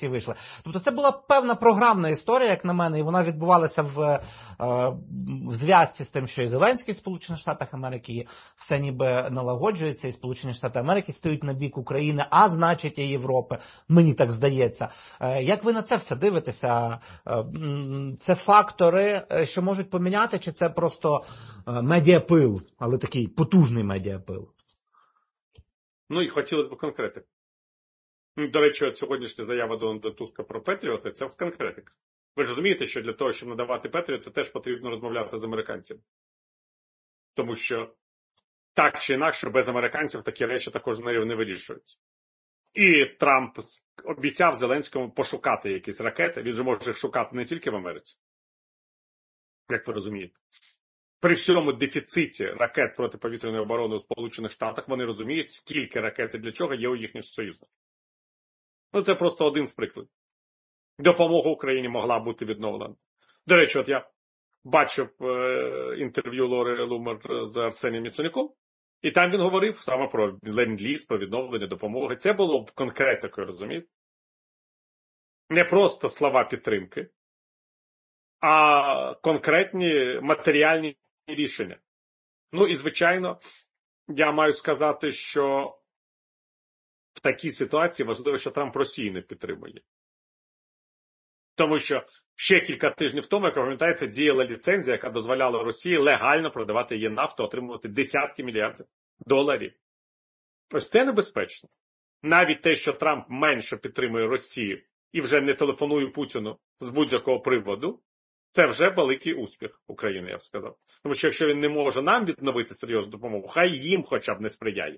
вийшли. Тобто це була певна програмна історія, як на мене, і вона відбувалася в зв'язці з тим, що і Зеленський в Сполучених Штатах Америки все ніби налагоджується, і Сполучені Штати Америки стають на бік України, а значить і Європи, мені так здається. Як ви на це все дивитеся? Це фактори, що можуть поміняти, чи це просто медіапил, але такий потужний медіапил? Ну і хотілося б конкретики. До речі, от сьогоднішня заява Дональда Туска про Петріоти – це в конкретика. Ви ж розумієте, що для того, щоб надавати Петріоти, теж потрібно розмовляти з американцями. Тому що так чи інакше, без американців такі речі також не вирішуються. І Трамп обіцяв Зеленському пошукати якісь ракети. Він же може їх шукати не тільки в Америці. Як ви розумієте. При всьому дефіциті ракет протиповітряної оборони у Сполучених Штатах вони розуміють, скільки ракет і для чого є у їхніх союзників. Ну, це просто один з прикладів. Допомога Україні могла бути відновлена. До речі, от я бачив інтерв'ю Лори Лумер з Арсенієм Яценюком, і там він говорив саме про ленд-ліз, про відновлення допомоги. Це було б конкретикою, розумієте? Не просто слова підтримки, а конкретні матеріальні рішення. Ну і, звичайно, я маю сказати, що в такій ситуації важливо, що Трамп Росію не підтримує. Тому що ще кілька тижнів тому, як ви пам'ятаєте, діяла ліцензія, яка дозволяла Росії легально продавати її нафту, отримувати десятки мільярдів доларів. Ось це небезпечно. Навіть те, що Трамп менше підтримує Росію і вже не телефонує Путіну з будь-якого приводу, це вже великий успіх України, я б сказав. Тому що якщо він не може нам відновити серйозну допомогу, хай їм хоча б не сприяє.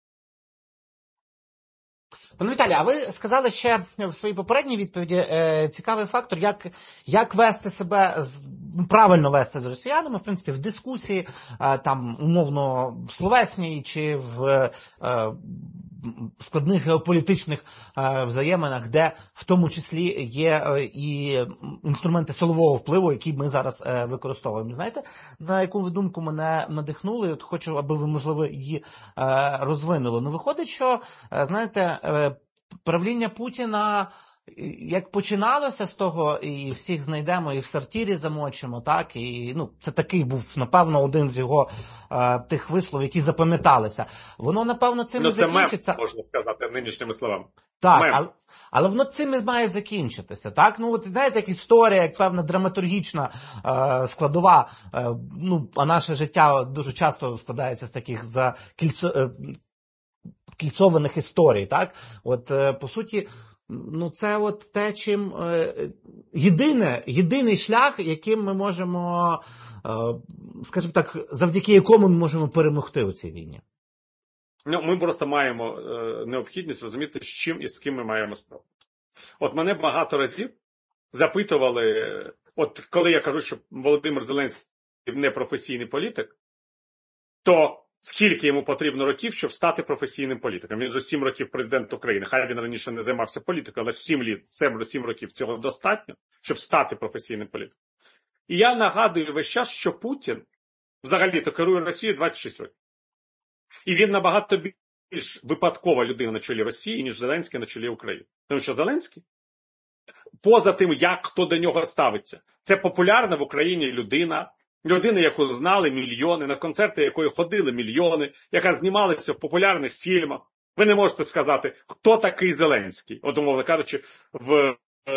Пане Віталій, а ви сказали ще в своїй попередній відповіді цікавий фактор, як вести себе, правильно вести з росіянами, в принципі, в дискусії, там, умовно, словесній чи в складних геополітичних взаєминах, де в тому числі є і інструменти силового впливу, які ми зараз використовуємо. Знаєте, на яку ви думку мене надихнули? От хочу, аби ви, можливо, її розвинули. Ну, виходить, що, знаєте, правління Путіна, як починалося з того, і всіх знайдемо, і в сортирі замочимо, так, і, ну, це такий був, напевно, один з його тих висловів, які запам'яталися. Воно, напевно, цим і закінчиться. Мем, можна сказати, нинішніми словами. Так, але воно цим і має закінчитися, так? Ну, от, знаєте, як історія, як певна драматургічна складова, ну, а наше життя дуже часто складається з таких кільцованих історій, так? От, по суті, ну, це от те, чим єдиний шлях, яким ми можемо, скажімо так, завдяки якому ми можемо перемогти у цій війні. Ну, ми просто маємо необхідність розуміти, з чим і з ким ми маємо справу. От мене багато разів запитували, от коли я кажу, що Володимир Зеленський не професійний політик, то скільки йому потрібно років, щоб стати професійним політиком? Він же 7 років президент України. Хай він раніше не займався політикою, але 7 років цього достатньо, щоб стати професійним політиком. І я нагадую весь час, що Путін взагалі-то керує Росією 26 років. І він набагато більш випадкова людина на чолі Росії, ніж Зеленський на чолі України. Тому що Зеленський, поза тим, як хто до нього ставиться, це популярна в Україні людина, яку знали мільйони, на концерти якої ходили мільйони, яка знімалася в популярних фільмах. Ви не можете сказати, хто такий Зеленський, от, умовно кажучи, в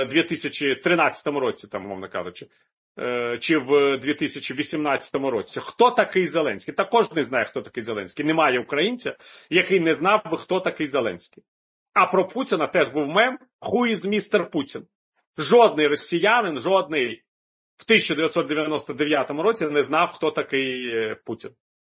2013 році, там, умовно кажучи, чи в 2018 році. Хто такий Зеленський? Та кожен знає, хто такий Зеленський. Немає українця, який не знав би, хто такий Зеленський. А про Путіна теж був мем «Who is Mr. Putin?». Жодний росіянин, жодний в 1999 році не знав, хто такий Путін.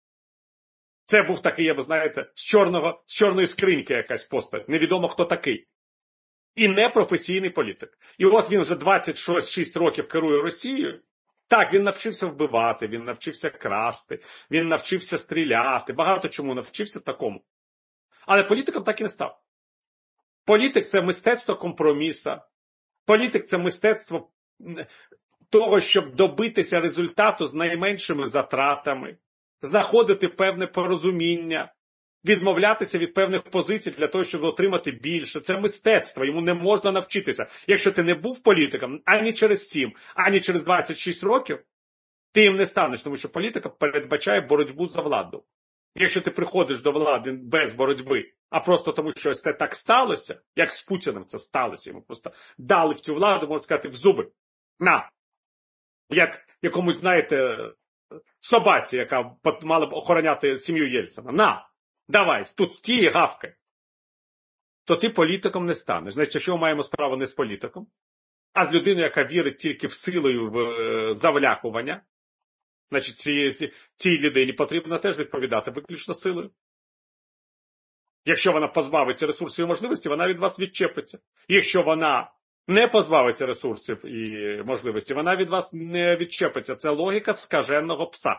Це був такий, я би, знаєте, з чорної скриньки якась постать. Невідомо, хто такий. І не професійний політик. І от він вже 26 років керує Росією. Так, він навчився вбивати, він навчився красти, він навчився стріляти. Багато чому навчився такому. Але політиком так і не став. Політик – це мистецтво компроміса. Політик – це мистецтво того, щоб добитися результату з найменшими затратами, знаходити певне порозуміння, відмовлятися від певних позицій для того, щоб отримати більше. Це мистецтво, йому не можна навчитися. Якщо ти не був політиком ані через 7, ані через 26 років, ти їм не станеш, тому що політика передбачає боротьбу за владу. Якщо ти приходиш до влади без боротьби, а просто тому, що ось це так сталося, як з Путіним це сталося, йому просто дали в цю владу, можна сказати, в зуби. На! Як якомусь, знаєте, собаці, яка мала б охороняти сім'ю Єльцина. На! Давай, тут стій і гавкай. То ти політиком не станеш. Значить, якщо ми маємо справу не з політиком, а з людиною, яка вірить тільки в силу і в завлякування, значить, цій людині потрібно теж відповідати виключно силою. Якщо вона позбавиться ресурсів і можливості, вона від вас відчепиться. Якщо вона не позбавиться ресурсів і можливості, вона від вас не відчепиться. Це логіка скаженого пса.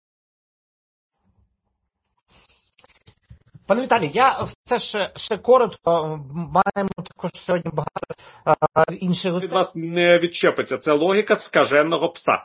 Пане Віталій, я все ще коротко, маємо також сьогодні багато інших гостей. Від вас не відчепиться. Це логіка скаженого пса.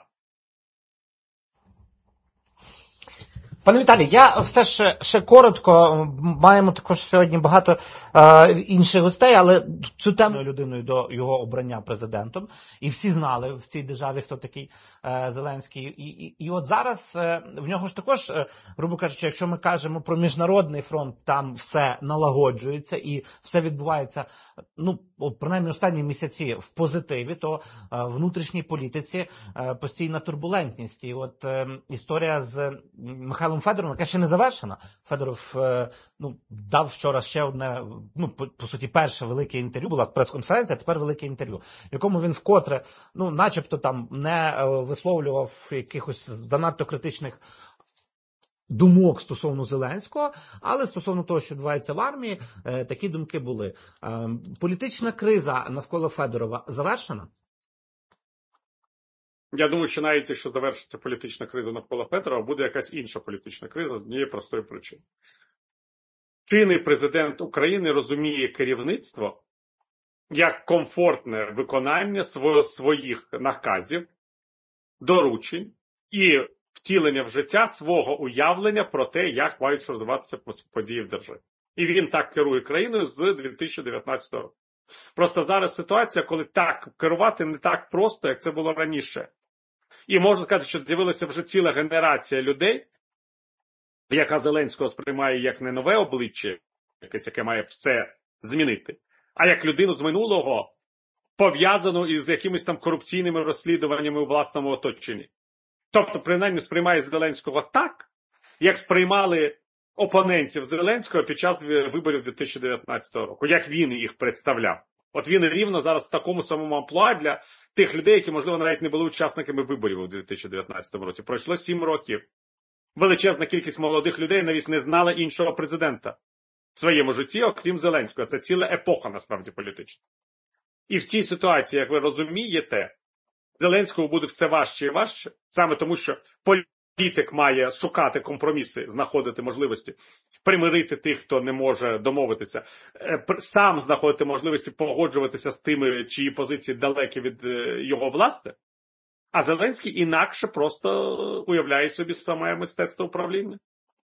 Пане Віталій, я все ще коротко, маємо також сьогодні багато інших гостей, але цю тему людиною до його обрання президентом, і всі знали в цій державі, хто такий Зеленський. І от зараз в нього ж також, грубо кажучи, якщо ми кажемо про міжнародний фронт, там все налагоджується і все відбувається, ну, принаймні останні місяці в позитиві, то в внутрішній політиці постійна турбулентність. І от історія з Михайлом Федоровим, яка ще не завершена. Федоров дав вчора ще одне, по суті, перше велике інтерв'ю, була прес-конференція, а тепер велике інтерв'ю, в якому він вкотре, начебто там не висловлював якихось занадто критичних думок стосовно Зеленського, але стосовно того, що відбувається в армії, такі думки були. Політична криза навколо Федорова завершена? Я думаю, що навіть якщо завершиться політична криза навколо Федорова, буде якась інша політична криза з однієї простої причини. Чинний президент України розуміє керівництво як комфортне виконання своїх наказів, доручень і втілення в життя свого уявлення про те, як мають розвиватися події в державі. І він так керує країною з 2019 року. Просто зараз ситуація, коли так керувати не так просто, як це було раніше. І можна сказати, що з'явилася вже ціла генерація людей, яка Зеленського сприймає як не нове обличчя, якесь, яке має все змінити, а як людину з минулого, пов'язану із якимись там корупційними розслідуваннями у власному оточенні. Тобто, принаймні, сприймає Зеленського так, як сприймали опонентів Зеленського під час виборів 2019 року, як він їх представляв. От він рівно зараз в такому самому амплуа для тих людей, які, можливо, навіть не були учасниками виборів у 2019 році. Пройшло 7 років. Величезна кількість молодих людей навіть не знала іншого президента в своєму житті, окрім Зеленського. Це ціла епоха, насправді, політична. І в цій ситуації, як ви розумієте, Зеленському буде все важче і важче, саме тому, що політик має шукати компроміси, знаходити можливості, примирити тих, хто не може домовитися, сам знаходити можливості погоджуватися з тими, чиї позиції далекі від його власне. А Зеленський інакше просто уявляє собі саме мистецтво управління.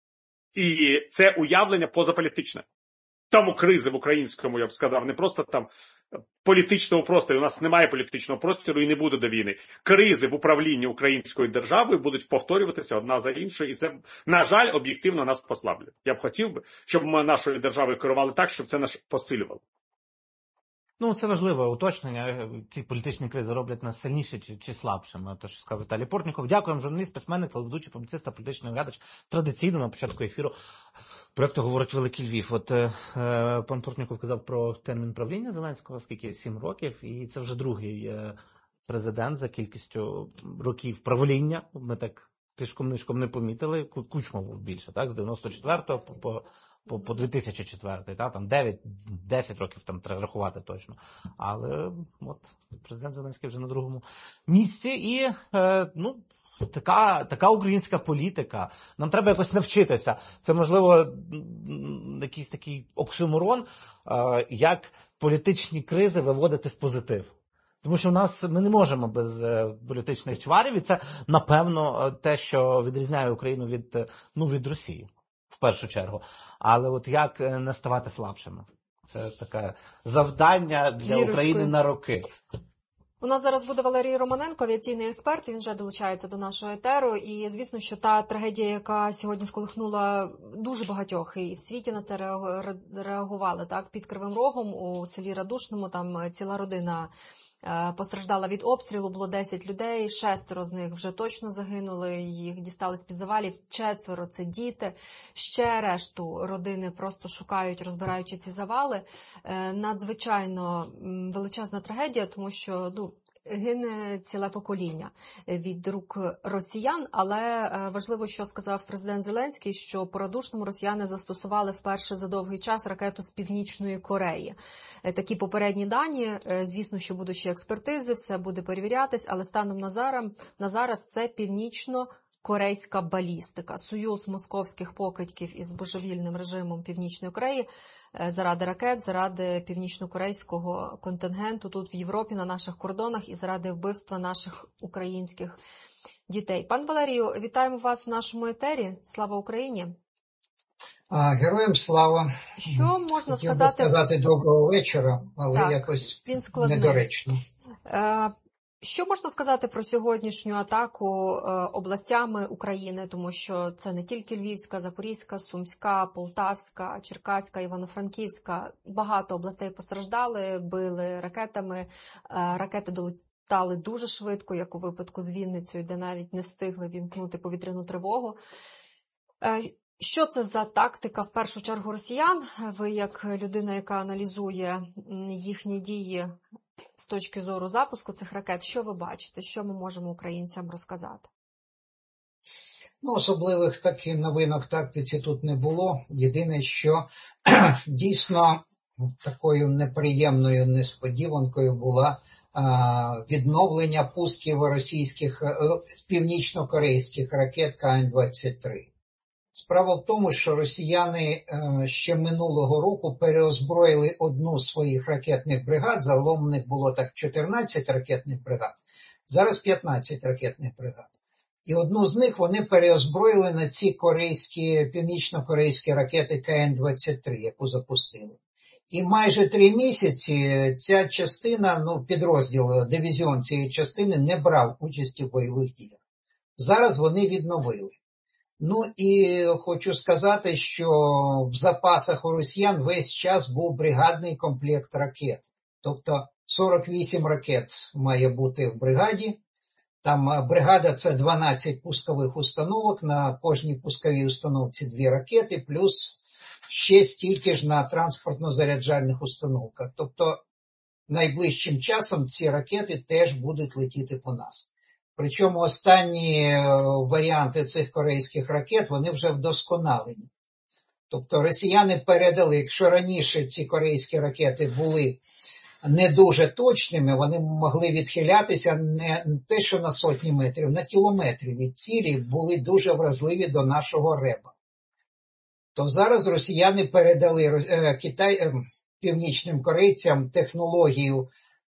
І це уявлення позаполітичне. Тому кризи в українському, я б сказав, не просто там політичного простору. У нас немає політичного простору і не буде до війни. Кризи в управлінні українською державою будуть повторюватися одна за іншою. І це, на жаль, об'єктивно нас послаблює. Я б хотів би, щоб ми нашою державою керували так, щоб це нас посилювало. Це важливе уточнення. Ці політичні кризи роблять нас сильніше чи слабшими. Те, що сказав Віталій Портніков. Дякуємо, журналіст, письменник, телеведучий, публіцист та політичний оглядач. Традиційно на початку ефіру проєкту «Говорить Великий Львів». От пан Портніков казав про термін правління Зеленського, скільки 7 років, і це вже другий президент за кількістю років правління. Ми так тишком-нишком не помітили. Кучма був більше, так, з 94-го по 2004, там 9-10 років там треба рахувати точно. Але от президент Зеленський вже на другому місці. І така українська політика. Нам треба якось навчитися. Це, можливо, якийсь такий оксюморон, як політичні кризи виводити в позитив. Тому що ми не можемо без політичних чварів, і це, напевно, те, що відрізняє Україну від Росії. першу чергу. Але от як не ставати слабшими? Це таке завдання для України на роки. У нас зараз буде Валерій Романенко, авіаційний експерт, він вже долучається до нашого етеру. І, звісно, що та трагедія, яка сьогодні сколихнула дуже багатьох, і в світі на це реагували, так, під Кривим Рогом у селі Радушному, там ціла родина постраждала від обстрілу, було 10 людей, 6 з них вже точно загинули, їх дістали з-під завалів, 4 – це діти, ще решту родини просто шукають, розбираючи ці завали. Надзвичайно величезна трагедія, тому що, гине ціле покоління від рук росіян, але важливо, що сказав президент Зеленський, що по Радушному росіяни застосували вперше за довгий час ракету з Північної Кореї. Такі попередні дані, звісно, що будуть ще експертизи, все буде перевірятись, але станом на зараз це північно-корейська балістика. Союз московських покидьків із божевільним режимом Північної Кореї заради ракет, заради північно-корейського контингенту тут в Європі, на наших кордонах і заради вбивства наших українських дітей. Пан Валерію, вітаємо вас в нашому етері. Слава Україні! Героям слава. Що можна Хотів би сказати доброго вечора, але так, якось недоречно. Що можна сказати про сьогоднішню атаку областями України, тому що це не тільки Львівська, Запорізька, Сумська, Полтавська, Черкаська, Івано-Франківська. Багато областей постраждали, били ракетами, ракети долетали дуже швидко, як у випадку з Вінницею, де навіть не встигли вімкнути повітряну тривогу. Що це за тактика, в першу чергу, росіян? Ви, як людина, яка аналізує їхні дії з точки зору запуску цих ракет, що ви бачите? Що ми можемо українцям розказати? Особливих таких новинок тактиці тут не було. Єдине, що дійсно такою неприємною несподіванкою була відновлення пусків російських, північно-корейських ракет КН-23. Справа в тому, що росіяни ще минулого року переозброїли одну з своїх ракетних бригад, загалом у них було так 14 ракетних бригад, зараз 15 ракетних бригад. І одну з них вони переозброїли на ці північно-корейські ракети КН-23, яку запустили. І майже 3 місяці ця частина, підрозділ, дивізіон цієї частини не брав участі в бойових діях. Зараз вони відновили. І хочу сказати, що в запасах у росіян весь час був бригадний комплект ракет. Тобто 48 ракет має бути в бригаді. Там бригада – це 12 пускових установок, на кожній пусковій установці 2 ракети, плюс ще стільки ж на транспортно-заряджальних установках. Тобто найближчим часом ці ракети теж будуть летіти по нас. Причому останні варіанти цих корейських ракет, вони вже вдосконалені. Тобто росіяни передали, якщо раніше ці корейські ракети були не дуже точними, вони могли відхилятися не те, що на сотні метрів, на кілометри від цілі, були дуже вразливі до нашого РЕБа. То зараз росіяни передали північним корейцям технологію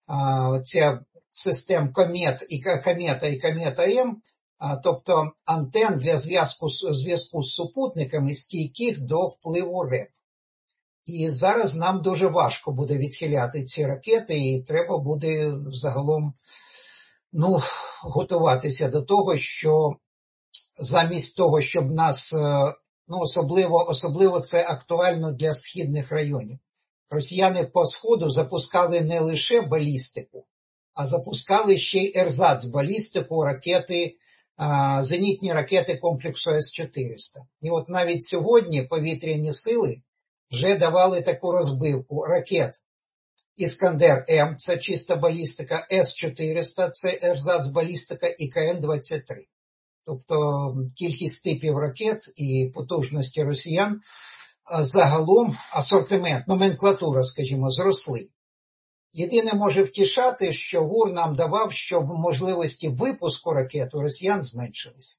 систем Комета і Комета-М, тобто антен для зв'язку з супутниками, стійких до впливу РЕБ. І зараз нам дуже важко буде відхиляти ці ракети, і треба буде загалом готуватися до того, що замість того, щоб нас, особливо це актуально для східних районів, росіяни по Сходу запускали не лише балістику, а запускали ще й ерзац-балістику, зенітні ракети комплексу С-400. І от навіть сьогодні повітряні сили вже давали таку розбивку ракет Іскандер-М, це чиста балістика, С-400, це ерзац-балістика і КН-23. Тобто кількість типів ракет і потужності росіян загалом, асортимент, номенклатура, скажімо, зросли. Єдине може втішати, що ГУР нам давав, що можливості випуску ракет у росіян зменшились.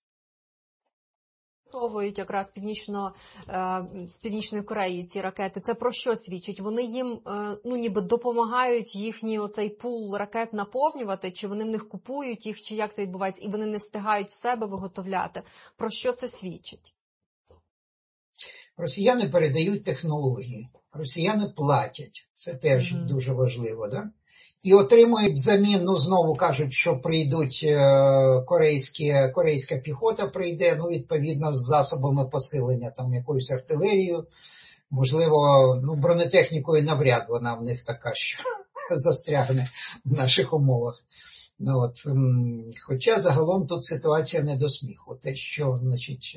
Якраз з Північної Кореї ці ракети. Це про що свідчить? Вони їм ніби допомагають їхній оцей пул ракет наповнювати, чи вони в них купують їх, чи як це відбувається, і вони не встигають в себе виготовляти. Про що це свідчить? Росіяни передають технології, росіяни платять, це теж дуже важливо, да? І отримують взамін, ну знову кажуть, що прийдуть корейська піхота прийде, ну відповідно з засобами посилення, там якоюсь артилерією, можливо, ну бронетехнікою навряд вона в них така, що застрягне в наших умовах. Ну, от, хоча загалом тут ситуація не до сміху. Те, що, значить,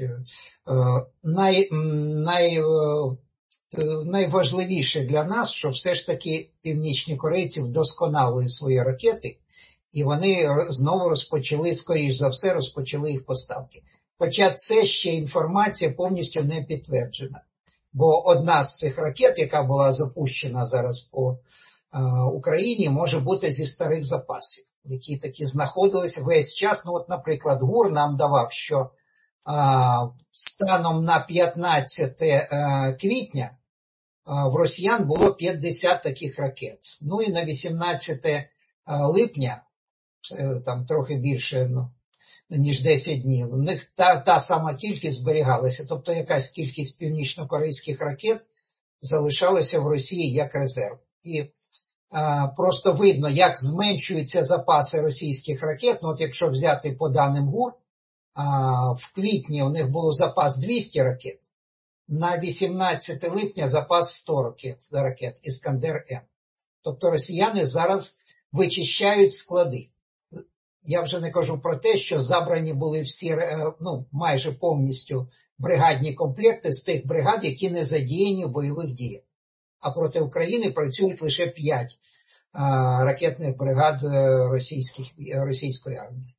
найважливіше для нас, що все ж таки північні корейці вдосконалили свої ракети, і вони знову розпочали, скоріш за все, розпочали їх поставки. Хоча це ще інформація повністю не підтверджена. Бо одна з цих ракет, яка була запущена зараз по Україні, може бути зі старих запасів, які такі знаходились весь час. Ну, от, наприклад, ГУР нам давав, що станом на 15 квітня в росіян було 50 таких ракет. Ну і на 18 липня, там трохи більше, ніж 10 днів, у них та сама кількість зберігалася. Тобто якась кількість північно-корейських ракет залишалася в Росії як резерв. І просто видно, як зменшуються запаси російських ракет. Ну, от якщо взяти по даним ГУР, в квітні у них було запас 200 ракет, на 18 липня запас 100 ракет Іскандер-М. Тобто росіяни зараз вичищають склади. Я вже не кажу про те, що забрані були всі, майже повністю бригадні комплекти з тих бригад, які не задіяні в бойових діях. А проти України працюють лише 5 ракетних бригад російської армії.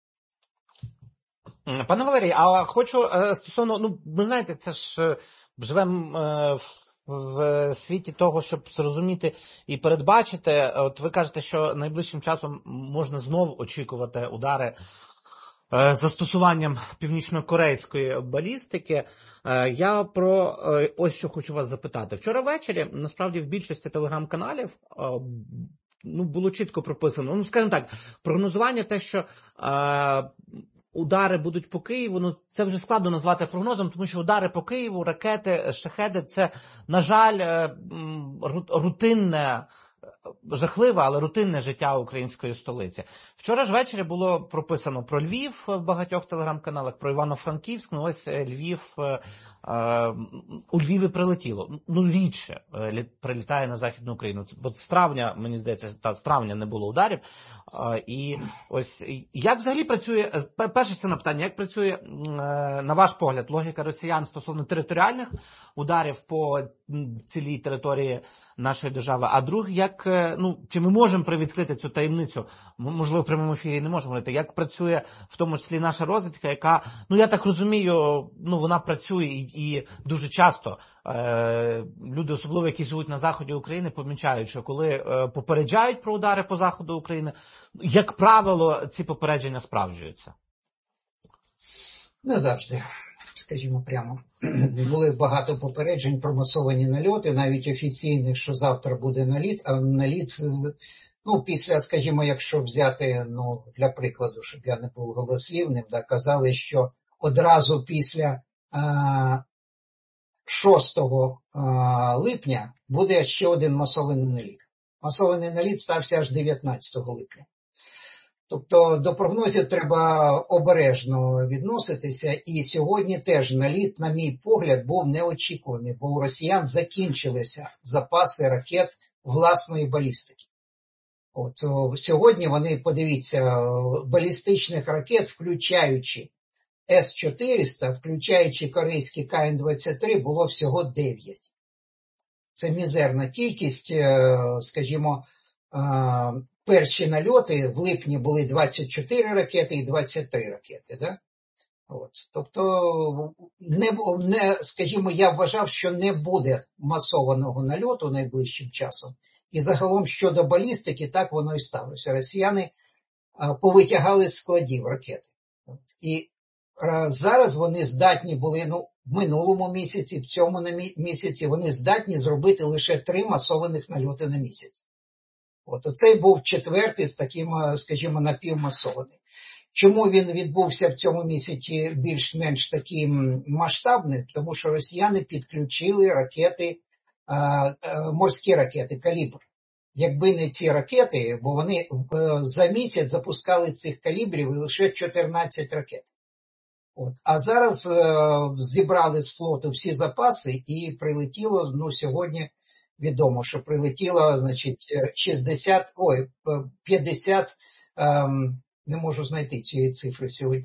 Пане Валерій, а хочу стосовно, ви знаєте, це ж живемо в світі того, щоб зрозуміти і передбачити. От ви кажете, що найближчим часом можна знову очікувати удари застосуванням північно-корейської балістики. Я про ось що хочу вас запитати. Вчора ввечері, насправді, в більшості телеграм-каналів було чітко прописано, скажімо так, прогнозування те, що удари будуть по Києву, це вже складно назвати прогнозом, тому що удари по Києву, ракети, шахеди – це, на жаль, рутинне, жахливе, але рутинне життя української столиці. Вчора ж ввечері було прописано про Львів в багатьох телеграм-каналах, про Івано-Франківськ, ось Львів, у Львові прилетіло. Рідше прилітає на Західну Україну. Бо з травня, мені здається, з травня не було ударів. І ось, як взагалі працює, перше це питання, як працює, на ваш погляд, логіка росіян стосовно територіальних ударів по цілій території нашої держави, а друге, чи ми можемо привідкрити цю таємницю, можливо, в прямому ефірі не можемо говорити, як працює в тому числі наша розвідка, яка, я так розумію, вона працює і дуже часто люди, особливо які живуть на заході України, помічають, що коли попереджають про удари по заходу України, як правило, ці попередження справджуються. Не завжди, скажімо прямо. Були багато попереджень про масовані нальоти, навіть офіційних, що завтра буде наліт, а наліт, після, скажімо, якщо взяти, для прикладу, щоб я не був голослівним, казали, що одразу після 6 липня буде ще один масований наліт. Масований наліт стався аж 19 липня. Тобто до прогнозів треба обережно відноситися, і сьогодні теж наліт, на мій погляд, був неочікуваний, бо у росіян закінчилися запаси ракет власної балістики. От сьогодні вони, подивіться, балістичних ракет, включаючи С-400, включаючи корейський КН-23, було всього 9. Це мізерна кількість, скажімо, перші нальоти в липні були 24 ракети і 23 ракети, да? Тобто, скажімо, я вважав, що не буде масованого нальоту найближчим часом. І загалом щодо балістики, так воно і сталося. Росіяни повитягали з складів ракети. І зараз вони здатні були, в минулому місяці, в цьому місяці, вони здатні зробити лише 3 масованих нальоти на місяць. Оцей був 4-й з таким, скажімо, напівмасований. Чому він відбувся в цьому місяці більш-менш таким масштабним? Тому що росіяни підключили ракети, морські ракети «Калібр». Якби не ці ракети, бо вони за місяць запускали з цих калібрів лише 14 ракет. А зараз зібрали з флоту всі запаси і прилетіло, сьогодні відомо, що прилетіло, 50, не можу знайти цієї цифри сьогодні.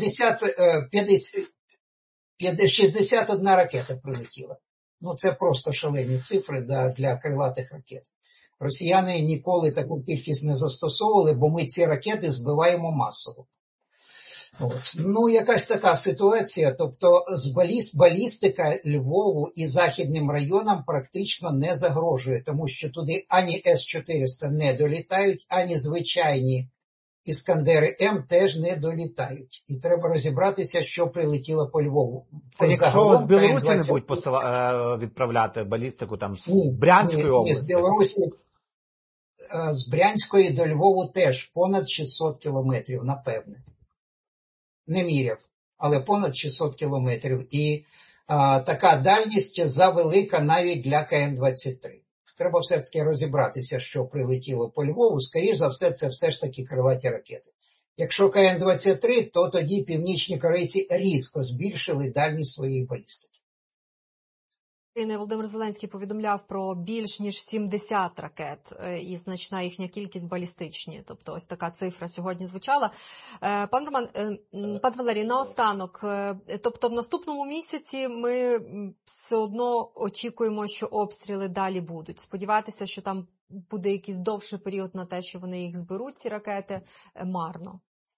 61 ракета прилетіла. Це просто шалені цифри для крилатих ракет. Росіяни ніколи таку кількість не застосовували, бо ми ці ракети збиваємо масово. Якась така ситуація, тобто балістика Львову і західним районам практично не загрожує, тому що туди ані С-400 не долітають, ані звичайні Іскандери М теж не долітають. І треба розібратися, що прилетіло по Львову. Якщо з Білорусі не будуть відправляти балістику там з Брянської області? Ні, з Білорусі, з Брянської до Львову теж понад 600 кілометрів, напевне. Не міряв, але понад 600 кілометрів. І така дальність завелика навіть для КН-23. Треба все-таки розібратися, що прилетіло по Львову. Скоріше за все, це все ж таки крилаті ракети. Якщо КН-23, то тоді північні корейці різко збільшили дальність своєї балістики. Володимир Зеленський повідомляв про більш ніж 70 ракет і значна їхня кількість балістичні. Тобто ось така цифра сьогодні звучала. Пан Валерій, наостанок, тобто в наступному місяці ми все одно очікуємо, що обстріли далі будуть. Сподіватися, що там буде якийсь довший період на те, що вони їх зберуть, ці ракети, марно.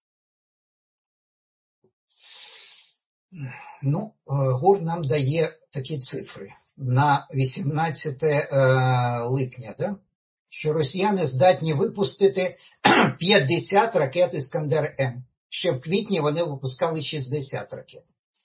ГУР нам дає такі цифри на 18 липня, що росіяни здатні випустити 50 ракет «Іскандер-М». Ще в квітні вони випускали 60 ракет.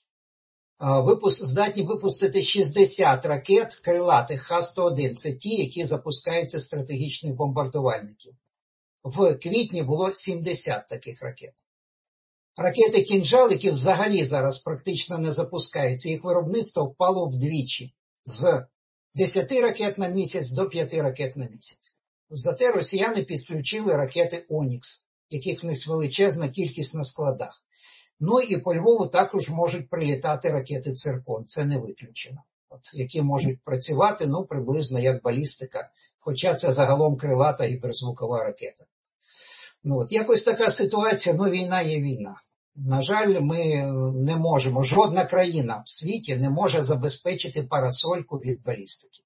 Здатні випустити 60 ракет крилатих Х-101. Це ті, які запускаються з стратегічних бомбардувальників. В квітні було 70 таких ракет. Ракети «Кінжал», які взагалі зараз практично не запускаються, їх виробництво впало вдвічі. З 10 ракет на місяць до 5 ракет на місяць. Зате росіяни підключили ракети «Онікс», яких в них величезна кількість на складах. І по Львову також можуть прилітати ракети «Циркон», це не виключено. Які можуть працювати, приблизно як балістика, хоча це загалом крилата гіперзвукова ракета. Якось така ситуація, війна є війна. На жаль, ми не можемо, жодна країна в світі не може забезпечити парасольку від балістики.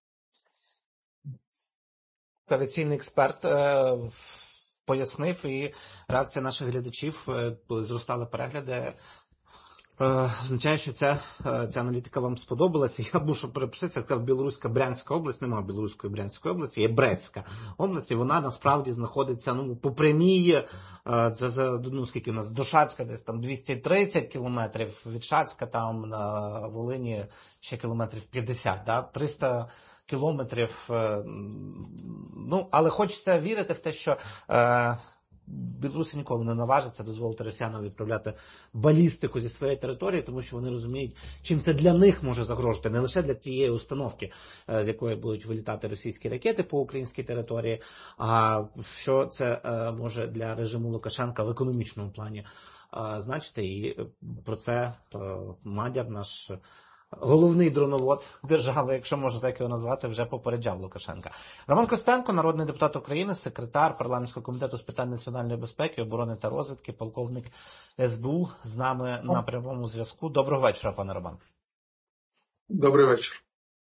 Авіаційний експерт пояснив, і реакція наших глядачів, коли зростали перегляди, означає, що ця аналітика вам сподобалася. Я мушу переписатися, як сказав, Білоруська Брянська область, немає Білоруської Брянської області, є Брестська область, і вона насправді знаходиться по прямій, скільки у нас, до Шацька десь там 230 кілометрів, від Шацька там на Волині ще кілометрів 50, 300 кілометрів. Але хочеться вірити в те, що Білорусі ніколи не наважиться дозволити росіянам відправляти балістику зі своєї території, тому що вони розуміють, чим це для них може загрожувати, не лише для тієї установки, з якої будуть вилітати російські ракети по українській території, а що це може для режиму Лукашенка в економічному плані значити. І про це Мадяр, наш головний дроновод держави, якщо можна так його назвати, вже попереджав Лукашенка. Роман Костенко, народний депутат України, секретар парламентського комітету з питань національної безпеки, оборони та розвідки, полковник СБУ, з нами на прямому зв'язку. Доброго вечора, пане Роман. Добрий вечір.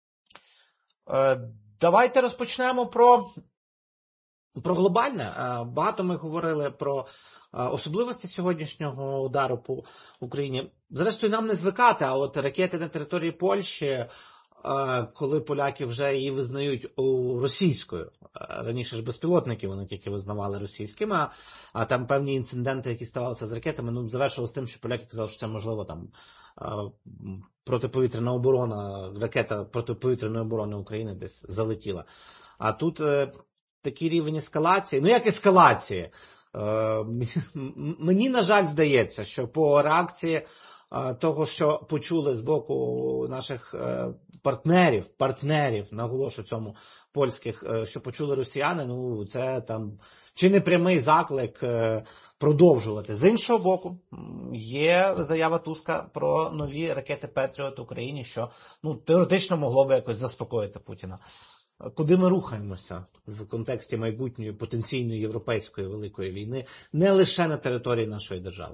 Давайте розпочнемо про глобальне. Багато ми говорили про особливості сьогоднішнього удару по Україні. Зрештою, нам не звикати, а от ракети на території Польщі, коли поляки вже її визнають російською. Раніше ж безпілотники вони тільки визнавали російськими, а там певні інциденти, які ставалися з ракетами, завершилися тим, що поляки казали, що це, можливо, там протиповітряна оборона, ракета протиповітряної оборони України десь залетіла. А тут такий рівень ескалації, як ескалації, Мені, на жаль, здається, що по реакції того, що почули з боку наших партнерів, наголошу цьому, польських, що почули росіяни, ну, це там чи не прямий заклик продовжувати. З іншого боку, є заява Туска про нові ракети Петріот Україні, що, ну, теоретично могло би якось заспокоїти Путіна. Куди ми рухаємося в контексті майбутньої потенційної європейської великої війни, не лише на території нашої держави?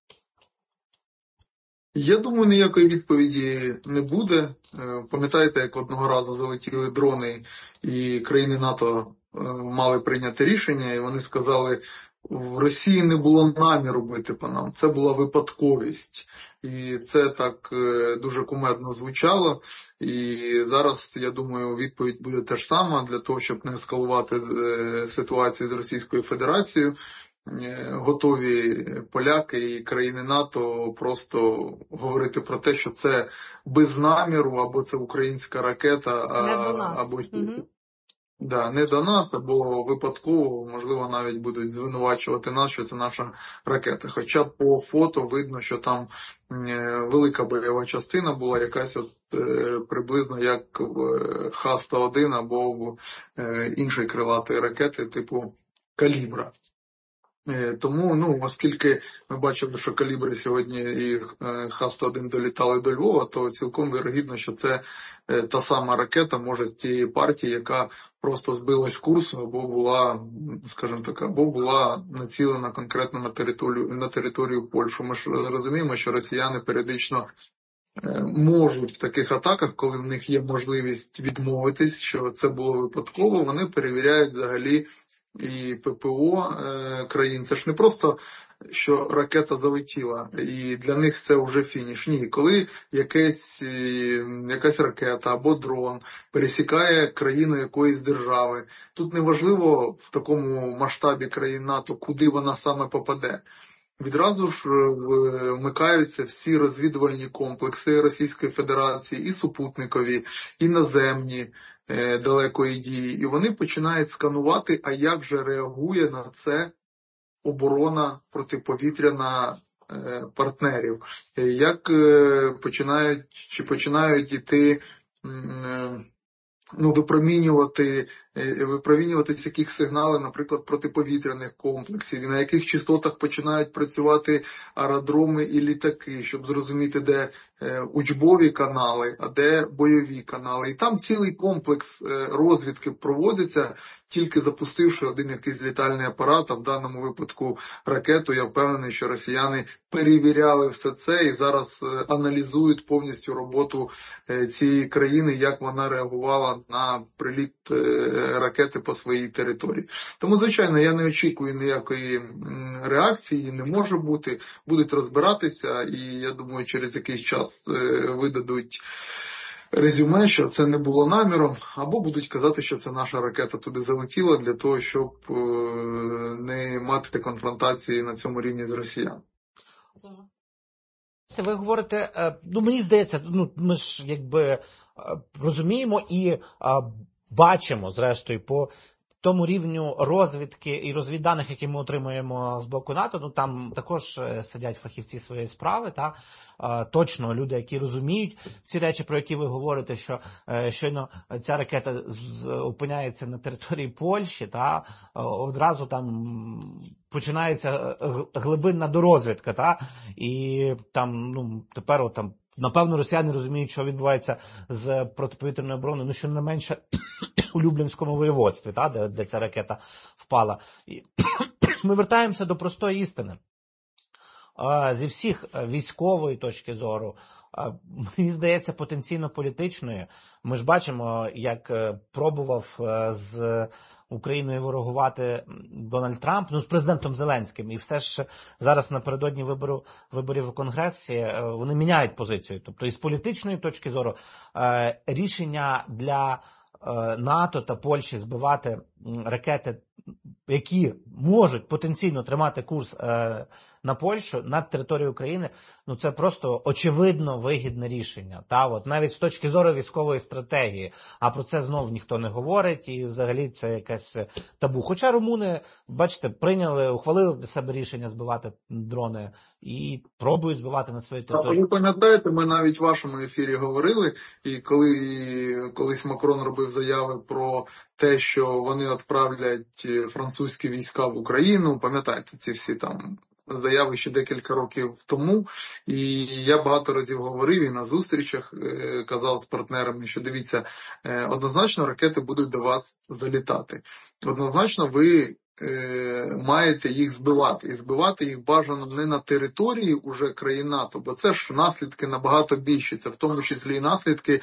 Я думаю, ніякої відповіді не буде. Пам'ятаєте, як одного разу залетіли дрони і країни НАТО мали прийняти рішення, і вони сказали, в Росії не було наміру бити по нам, це була випадковість. І це так дуже кумедно звучало. І зараз, я думаю, відповідь буде те ж сама, для того, щоб не ескалувати ситуацію з Російською Федерацією. Готові поляки і країни НАТО просто говорити про те, що це без наміру, або це українська ракета, або не до нас, або випадково, можливо, навіть будуть звинувачувати нас, що це наша ракета. Хоча по фото видно, що там велика бойова частина була, якась от приблизно як в Х-101 або в іншої крилатої ракети типу «Калібра». Тому, оскільки ми бачили, що калібри сьогодні і Х-101 долітали до Львова, то цілком вірогідно, що це та сама ракета, може, з тієї партії, яка просто збилась з курсу, або була, скажімо так, або була націлена конкретно на територію Польщі. Ми ж розуміємо, що росіяни періодично можуть в таких атаках, коли в них є можливість відмовитись, що це було випадково, вони перевіряють взагалі і ППО країн. Це ж не просто, що ракета залетіла, і для них це вже фініш. Ні, коли якась ракета або дрон пересікає країну якоїсь держави, тут неважливо в такому масштабі країн НАТО, куди вона саме попаде. Відразу ж вмикаються всі розвідувальні комплекси Російської Федерації, і супутникові, і наземні, далекої дії, і вони починають сканувати, а як же реагує на це оборона протиповітряна партнерів, як починають іти, випромінюватися яких сигнали, наприклад, протиповітряних комплексів, і на яких частотах починають працювати аеродроми і літаки, щоб зрозуміти, де учбові канали, а де бойові канали. І там цілий комплекс розвідки проводиться, тільки запустивши один якийсь літальний апарат, а в даному випадку ракету. Я впевнений, що росіяни перевіряли все це і зараз аналізують повністю роботу цієї країни, як вона реагувала на приліт ракети по своїй території. Тому, звичайно, я не очікую ніякої реакції, не може бути. Будуть розбиратися, і я думаю, через якийсь час видадуть резюме, що це не було наміром, або будуть казати, що це наша ракета туди залетіла для того, щоб не мати конфронтації на цьому рівні з росіянами. Ви говорите, мені здається, ми ж якби розуміємо і бачимо, зрештою, по тому рівню розвідки і розвідданих, які ми отримуємо з боку НАТО, там також сидять фахівці своєї справи, точно люди, які розуміють ці речі, про які ви говорите, що щойно ця ракета опиняється на території Польщі, одразу там починається глибинна дорозвідка, і там, тепер там, напевно, росіяни розуміють, що відбувається з протиповітряною обороною, що не менше у Люблінському воєводстві, де ця ракета впала. І ми вертаємося до простої істини. Зі всіх військової точки зору, мені здається, потенційно політичної. Ми ж бачимо, як пробував з Україною ворогувати Дональд Трамп, з президентом Зеленським. І все ж зараз напередодні виборів у Конгресі вони міняють позицію. Тобто із політичної точки зору рішення для НАТО та Польщі збивати ракети які можуть потенційно тримати курс на Польщу над територією України, ну це просто очевидно вигідне рішення. Навіть з точки зору військової стратегії, а про це знов ніхто не говорить, і взагалі це якесь табу. Хоча румуни, бачите, ухвалили для себе рішення збивати дрони і пробують збивати на своїй території. Ви пам'ятаєте, ми навіть в вашому ефірі говорили, і коли колись Макрон робив заяви про те, що вони відправлять французькі війська в Україну, пам'ятаєте ці всі там заяви ще декілька років тому, і я багато разів говорив і на зустрічах казав з партнерами, що дивіться, однозначно ракети будуть до вас залітати. Однозначно ви маєте їх збивати. І збивати їх бажано не на території уже країн НАТО, бо це ж наслідки набагато більші. Це в тому числі і наслідки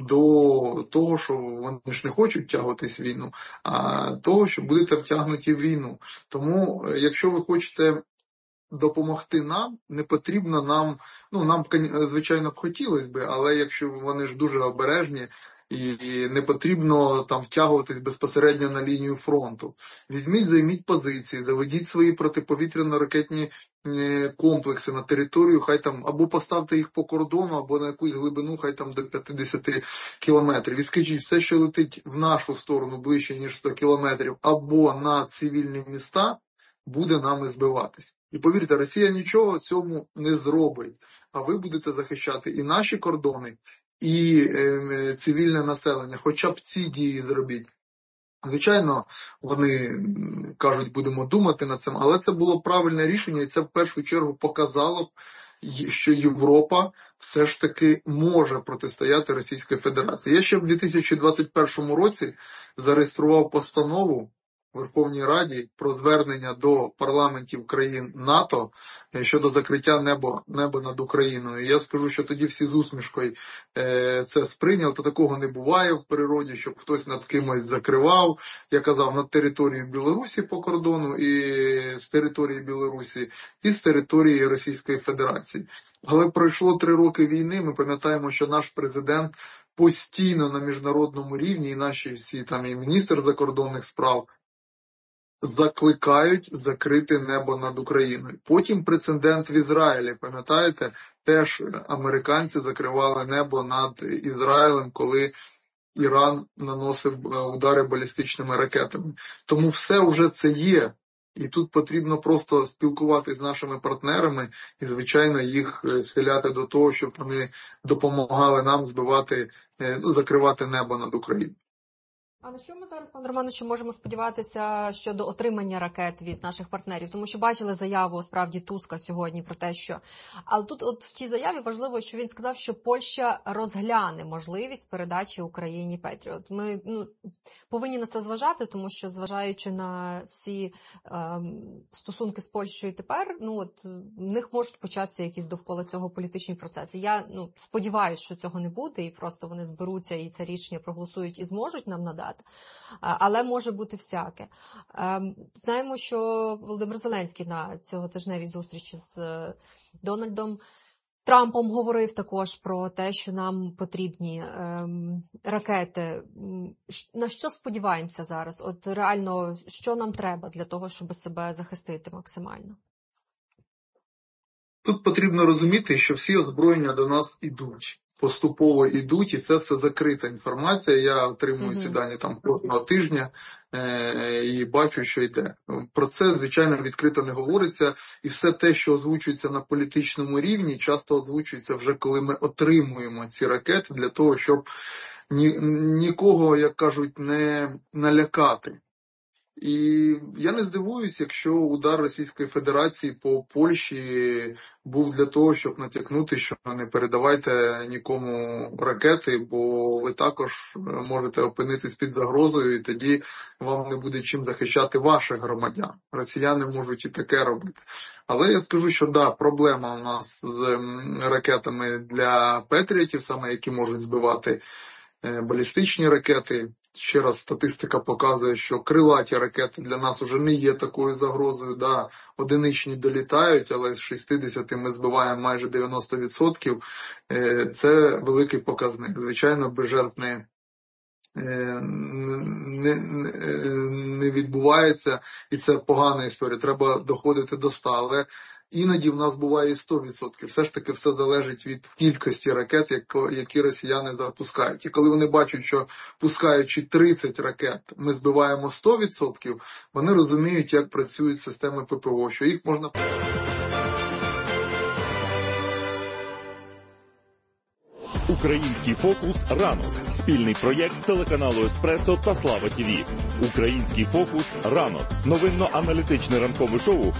до того, що вони ж не хочуть втягуватись в війну, а того, що будете втягнуті в війну. Тому, якщо ви хочете допомогти нам, не потрібно нам, звичайно, б хотілося би, але якщо вони ж дуже обережні, і не потрібно там втягуватись безпосередньо на лінію фронту. Візьміть, займіть позиції, заведіть свої протиповітряно-ракетні комплекси на територію, хай там, або поставте їх по кордону, або на якусь глибину, хай там до 50 кілометрів. І скажіть, все, що летить в нашу сторону ближче, ніж 100 кілометрів, або на цивільні міста, буде нами збиватись. І повірте, Росія нічого цьому не зробить, а ви будете захищати і наші кордони, і цивільне населення. Хоча б ці дії зробіть. Звичайно, вони кажуть, будемо думати над цим, але це було правильне рішення, і це в першу чергу показало б, що Європа все ж таки може протистояти Російській Федерації. Я ще в 2021 році зареєстрував постанову в Верховній Раді про звернення до парламентів країн НАТО щодо закриття неба над Україною. І я скажу, що тоді всі з усмішкою це сприйняли, то такого не буває в природі, щоб хтось над кимось закривав. Я казав, над територією Білорусі по кордону, і з території Білорусі, і з території Російської Федерації. Але пройшло 3 роки війни, ми пам'ятаємо, що наш президент постійно на міжнародному рівні, і наші всі там і міністр закордонних справ, закликають закрити небо над Україною. Потім прецедент в Ізраїлі, пам'ятаєте, теж американці закривали небо над Ізраїлем, коли Іран наносив удари балістичними ракетами. Тому все вже це є. І тут потрібно просто спілкуватися з нашими партнерами і, звичайно, їх схиляти до того, щоб вони допомагали нам закривати небо над Україною. А на що ми зараз, пане Романе, що можемо сподіватися щодо отримання ракет від наших партнерів? Тому що бачили заяву, справді, Туска сьогодні про те, що... Але тут от в цій заяві важливо, що він сказав, що Польща розгляне можливість передачі Україні Петріот. Ми повинні на це зважати, тому що, зважаючи на всі стосунки з Польщею тепер, в них можуть початися якісь довкола цього політичні процеси. Я сподіваюся, що цього не буде, і просто вони зберуться і це рішення проголосують і зможуть нам надати. Але може бути всяке. Знаємо, що Володимир Зеленський на цьоготижневій зустрічі з Дональдом Трампом говорив також про те, що нам потрібні ракети. На що сподіваємося зараз? От реально, що нам треба для того, щоб себе захистити максимально? Тут потрібно розуміти, що всі озброєння до нас ідуть. Поступово йдуть, і це все закрита інформація. Я отримую ці дані там кожного тижня і бачу, що йде. Про це, звичайно, відкрито не говориться. І все те, що озвучується на політичному рівні, часто озвучується вже, коли ми отримуємо ці ракети, для того, щоб нікого, як кажуть, не налякати. І я не здивуюсь, якщо удар Російської Федерації по Польщі був для того, щоб натякнути, що не передавайте нікому ракети, бо ви також можете опинитись під загрозою, і тоді вам не буде чим захищати ваших громадян. Росіяни можуть і таке робити. Але я скажу, що да, проблема у нас з ракетами для Петріотів, саме які можуть збивати балістичні ракети. Ще раз, статистика показує, що крилаті ракети для нас вже не є такою загрозою. Да, одиничні долітають, але з 60 ми збиваємо майже 90%. Це великий показник. Звичайно, без жертв не відбувається, і це погана історія. Треба доходити до 100, але іноді в нас буває і 100%. Все ж таки все залежить від кількості ракет, які росіяни запускають. І коли вони бачать, що пускаючи 30 ракет, ми збиваємо 100%, вони розуміють, як працюють системи ППО, що їх можна... Український фокус ранок. Спільний проєкт телеканалу Еспресо та Слава ТІВІ. Український фокус ранок. Новинно-аналітичне ранкове шоу